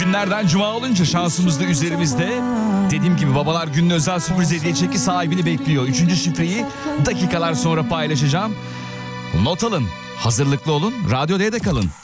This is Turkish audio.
Günlerden cuma olunca şansımız da üzerimizde. Dediğim gibi babalar günün özel sürpriz hediye çeki sahibini bekliyor. 3. şifreyi dakikalar sonra paylaşacağım. Not alın, hazırlıklı olun, Radyo D'de kalın.